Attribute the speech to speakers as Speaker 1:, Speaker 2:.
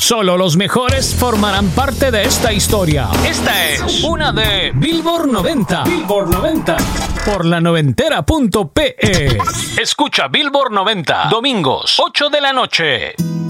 Speaker 1: Solo los mejores formarán parte de esta historia. Esta es una de Billboard 90. Billboard 90. Por la noventera.pe. Escucha Billboard 90. Domingos, 8 de la noche.